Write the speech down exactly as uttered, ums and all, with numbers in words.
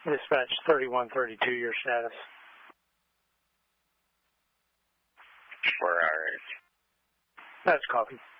Dispatch thirty-one thirty-two, your status. Where are you? That's copy.